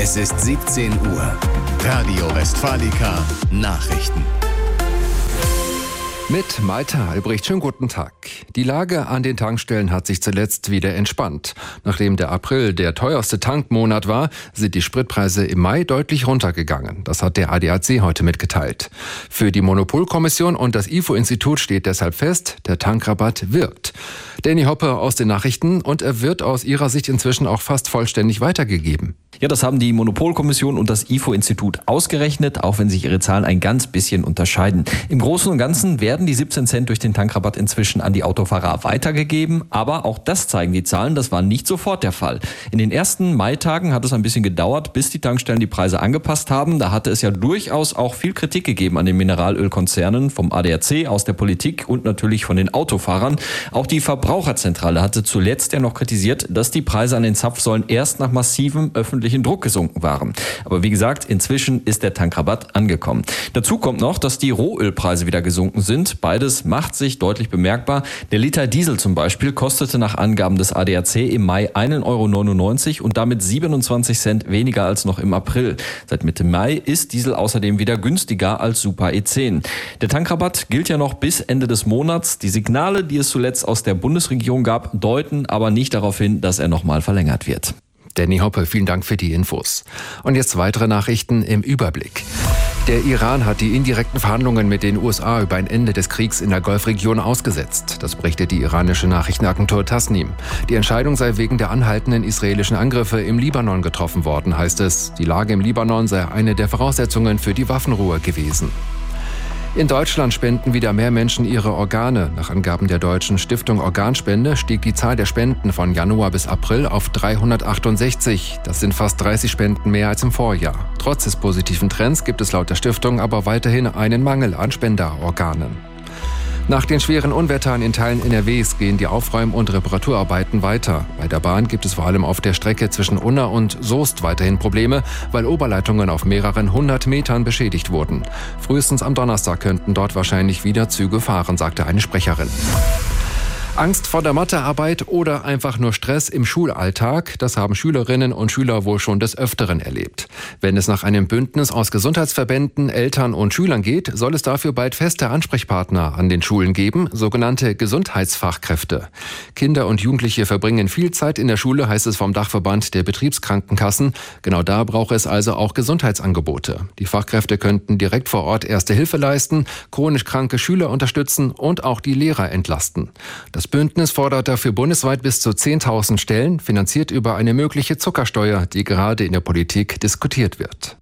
Es ist 17 Uhr. Radio Westfalica Nachrichten. Mit Malte Albrecht, schönen guten Tag. Die Lage an den Tankstellen hat sich zuletzt wieder entspannt. Nachdem der April der teuerste Tankmonat war, sind die Spritpreise im Mai deutlich runtergegangen. Das hat der ADAC heute mitgeteilt. Für die Monopolkommission und das IFO-Institut steht deshalb fest, der Tankrabatt wirkt. Danny Hoppe aus den Nachrichten, und er wird aus Ihrer Sicht inzwischen auch fast vollständig weitergegeben. Ja, das haben die Monopolkommission und das IFO-Institut ausgerechnet, auch wenn sich ihre Zahlen ein ganz bisschen unterscheiden. Im Großen und Ganzen werden die 17 Cent durch den Tankrabatt inzwischen an die Autofahrer weitergegeben, aber auch das zeigen die Zahlen, das war nicht sofort der Fall. In den ersten Maitagen hat es ein bisschen gedauert, bis die Tankstellen die Preise angepasst haben. Da hatte es ja durchaus auch viel Kritik gegeben an den Mineralölkonzernen, vom ADAC, aus der Politik und natürlich von den Autofahrern. Auch die Verbraucherzentrale hatte zuletzt ja noch kritisiert, dass die Preise an den Zapfsäulen erst nach massivem öffentlichen Druck gesunken waren. Aber wie gesagt, inzwischen ist der Tankrabatt angekommen. Dazu kommt noch, dass die Rohölpreise wieder gesunken sind. Beides macht sich deutlich bemerkbar. Der Liter Diesel zum Beispiel kostete nach Angaben des ADAC im Mai 1,99 € und damit 27 Cent weniger als noch im April. Seit Mitte Mai ist Diesel außerdem wieder günstiger als Super E10. Der Tankrabatt gilt ja noch bis Ende des Monats. Die Signale, die es zuletzt aus der Bundesregierung gab, deuten aber nicht darauf hin, dass er nochmal verlängert wird. Danny Hoppe, vielen Dank für die Infos. Und jetzt weitere Nachrichten im Überblick. Der Iran hat die indirekten Verhandlungen mit den USA über ein Ende des Kriegs in der Golfregion ausgesetzt. Das berichtet die iranische Nachrichtenagentur Tasnim. Die Entscheidung sei wegen der anhaltenden israelischen Angriffe im Libanon getroffen worden, heißt es. Die Lage im Libanon sei eine der Voraussetzungen für die Waffenruhe gewesen. In Deutschland spenden wieder mehr Menschen ihre Organe. Nach Angaben der Deutschen Stiftung Organspende stieg die Zahl der Spenden von Januar bis April auf 368. Das sind fast 30 Spenden mehr als im Vorjahr. Trotz des positiven Trends gibt es laut der Stiftung aber weiterhin einen Mangel an Spenderorganen. Nach den schweren Unwettern in Teilen NRWs gehen die Aufräum- und Reparaturarbeiten weiter. Bei der Bahn gibt es vor allem auf der Strecke zwischen Unna und Soest weiterhin Probleme, weil Oberleitungen auf mehreren 100 Metern beschädigt wurden. Frühestens am Donnerstag könnten dort wahrscheinlich wieder Züge fahren, sagte eine Sprecherin. Angst vor der Mathearbeit oder einfach nur Stress im Schulalltag, das haben Schülerinnen und Schüler wohl schon des Öfteren erlebt. Wenn es nach einem Bündnis aus Gesundheitsverbänden, Eltern und Schülern geht, soll es dafür bald feste Ansprechpartner an den Schulen geben, sogenannte Gesundheitsfachkräfte. Kinder und Jugendliche verbringen viel Zeit in der Schule, heißt es vom Dachverband der Betriebskrankenkassen. Genau da braucht es also auch Gesundheitsangebote. Die Fachkräfte könnten direkt vor Ort Erste Hilfe leisten, chronisch kranke Schüler unterstützen und auch die Lehrer entlasten. Das Bündnis fordert dafür bundesweit bis zu 10.000 Stellen, finanziert über eine mögliche Zuckersteuer, die gerade in der Politik diskutiert wird.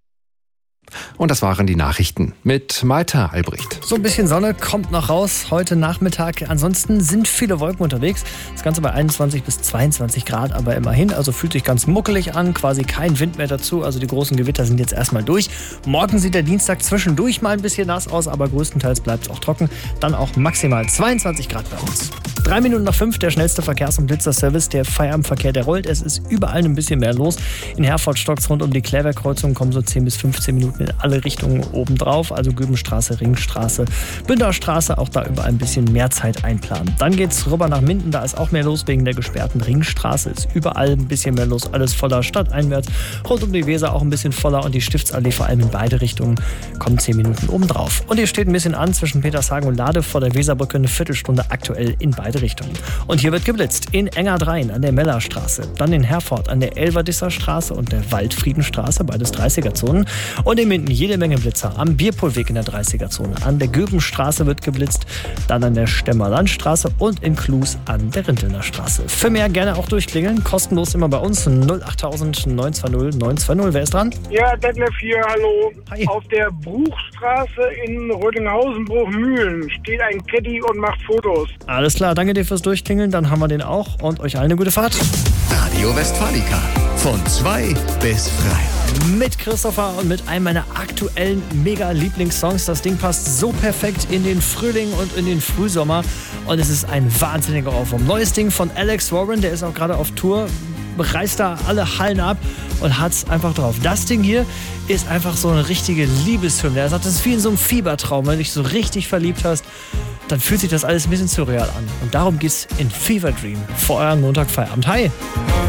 Und das waren die Nachrichten mit Malte Albrecht. So ein bisschen Sonne kommt noch raus heute Nachmittag. Ansonsten sind viele Wolken unterwegs. Das Ganze bei 21 bis 22 Grad, aber immerhin. Also fühlt sich ganz muckelig an, quasi kein Wind mehr dazu. Also die großen Gewitter sind jetzt erstmal durch. Morgen sieht der Dienstag zwischendurch mal ein bisschen nass aus, aber größtenteils bleibt es auch trocken. Dann auch maximal 22 Grad bei uns. 3 Minuten nach 5, der schnellste Verkehrs- und Blitzerservice. Der Feierabendverkehr, der rollt. Es ist überall ein bisschen mehr los. In Herford stockt's rund um die Klärwerkkreuzung, kommen so 10 bis 15 Minuten in alle Richtungen obendrauf. Also Gübenstraße, Ringstraße, Bünderstraße. Auch da überall ein bisschen mehr Zeit einplanen. Dann geht's rüber nach Minden. Da ist auch mehr los wegen der gesperrten Ringstraße. Ist überall ein bisschen mehr los. Alles voller, stadteinwärts. Rund um die Weser auch ein bisschen voller. Und die Stiftsallee vor allem in beide Richtungen kommen 10 Minuten obendrauf. Und hier steht ein bisschen an zwischen Petershagen und Lade vor der Weserbrücke eine Viertelstunde aktuell in beide Richtungen. Und hier wird geblitzt in Engerdrein an der Mellerstraße, dann in Herford an der Elverdisser Straße und der Waldfriedenstraße, beides 30er-Zonen. Und in Minden jede Menge Blitzer am Bierpohlweg in der 30er-Zone. An der Göbenstraße wird geblitzt, dann an der Stemmer Landstraße und in Klus an der Rintelner Straße. Für mehr gerne auch durchklingeln, kostenlos immer bei uns 08000 920 920. Wer ist dran? Ja, Detlef hier, hallo. Hi. Auf der Bruchstraße in Rödinghausen-Bruchmühlen steht ein Caddy und macht Fotos. Alles klar, danke dir fürs Durchklingeln, dann haben wir den auch und euch allen eine gute Fahrt. Radio Westfalica von 2 bis 3. Mit Christopher und mit einem meiner aktuellen Mega-Lieblingssongs. Das Ding passt so perfekt in den Frühling und in den Frühsommer und es ist ein wahnsinniger Ohrwurm. Neues Ding von Alex Warren, der ist auch gerade auf Tour, reißt da alle Hallen ab und hat's einfach drauf. Das Ding hier ist einfach so eine richtige Liebeshymne. Er sagt, das ist wie in so einem Fiebertraum. Wenn du dich so richtig verliebt hast, dann fühlt sich das alles ein bisschen surreal an. Und darum geht's in Fever Dream vor eurem Montagfeierabend. Hi!